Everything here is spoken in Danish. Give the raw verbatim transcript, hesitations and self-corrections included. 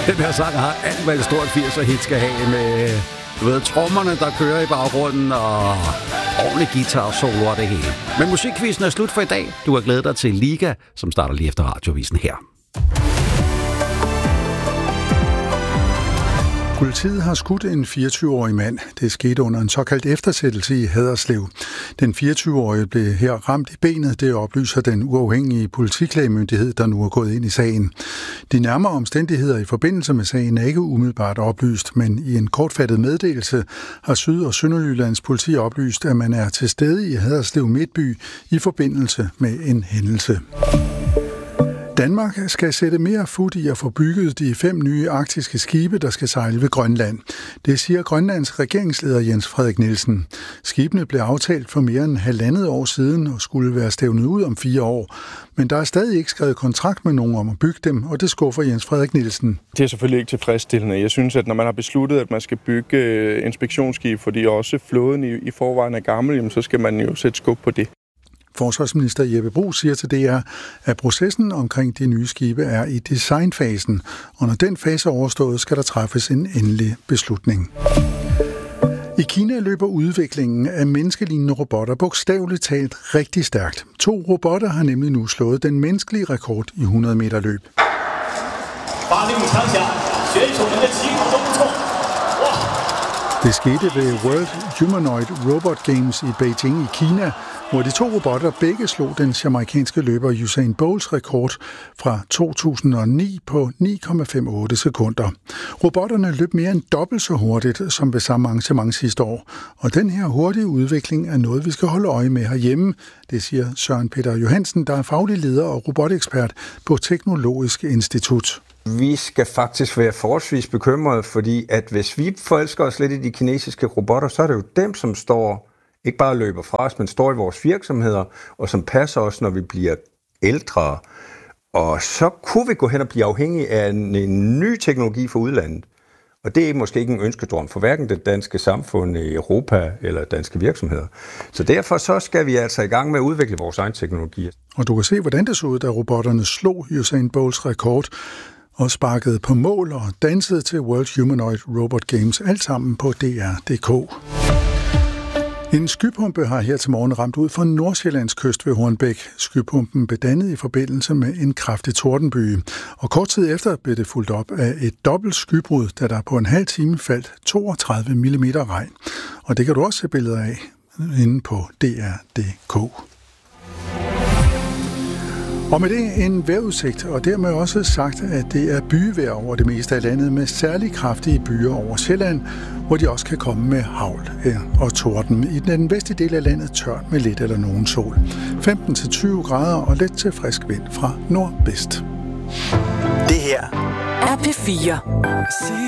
Den her sang har alt, hvad et stort firser-hit skal have med, du ved, trommerne, der kører i baggrunden, og ordentlig guitar-solo og det hele. Men musikquizzen er slut for i dag. Du har glædet dig til Liga, som starter lige efter radiovisen her. Politiet har skudt en fireogtyve-årig mand. Det skete under en såkaldt eftersættelse i Haderslev. Den fireogtyve-årige blev her ramt i benet, det oplyser den uafhængige politiklagemyndighed, der nu er gået ind i sagen. De nærmere omstændigheder i forbindelse med sagen er ikke umiddelbart oplyst, men i en kortfattet meddelelse har Syd- og Sønderjyllands politi oplyst, at man er til stede i Haderslev Midtby i forbindelse med en hændelse. Danmark skal sætte mere fut i at få bygget de fem nye arktiske skibe, der skal sejle ved Grønland. Det siger Grønlands regeringsleder Jens Frederik Nielsen. Skibene blev aftalt for mere end halvandet år siden og skulle være stævnet ud om fire år. Men der er stadig ikke skrevet kontrakt med nogen om at bygge dem, og det skuffer Jens Frederik Nielsen. Det er selvfølgelig ikke tilfredsstillende. Jeg synes, at når man har besluttet, at man skal bygge inspektionsskib, fordi også flåden i, i forvejen er gammel, så skal man jo sætte skub på det. Forsvarsminister Jeppe Bruus siger til D R, at processen omkring de nye skibe er i designfasen, og når den fase er overstået, skal der træffes en endelig beslutning. I Kina løber udviklingen af menneskelignende robotter bogstaveligt talt rigtig stærkt. To robotter har nemlig nu slået den menneskelige rekord i hundrede meter løb. Det skete ved World Humanoid Robot Games i Beijing i Kina, hvor de to robotter begge slog den jamaicanske løber Usain Bolts rekord fra to tusind og ni på ni komma femogtyve sekunder. Robotterne løb mere end dobbelt så hurtigt som ved samme arrangement sidste år, og den her hurtige udvikling er noget, vi skal holde øje med herhjemme, det siger Søren Peter Johansen, der er faglig leder og robotekspert på Teknologisk Institut. Vi skal faktisk være forholdsvis bekymrede, fordi at hvis vi forelsker os lidt i de kinesiske robotter, så er det jo dem, som står, ikke bare løber fra os, men står i vores virksomheder, og som passer os, når vi bliver ældre. Og så kunne vi gå hen og blive afhængige af en, en ny teknologi fra udlandet. Og det er måske ikke en ønskedrøm for hverken det danske samfund i Europa eller danske virksomheder. Så derfor så skal vi altså i gang med at udvikle vores egen teknologi. Og du kan se, hvordan det så ud, da robotterne slog Usain Bolts rekord og sparkede på mål og dansede til World Humanoid Robot Games, alt sammen på D R punktum d k. En skypumpe har her til morgen ramt ud fra Nordsjællands kyst ved Hornbæk. Skypumpen blev dannet i forbindelse med en kraftig tordenbyge, og kort tid efter blev det fulgt op af et dobbelt skybrud, da der på en halv time faldt toogtredive millimeter regn. Og det kan du også se billeder af inde på D R punktum d k. Og med det en vejrudsigt, og dermed også sagt, at det er byvejr over det meste af landet med særlig kraftige byer over Sjælland, hvor de også kan komme med hagl og torden. I den vestlige del af landet tørt med lidt eller nogen sol. femten til tyve grader og let til frisk vind fra nordvest. Det her er P fire.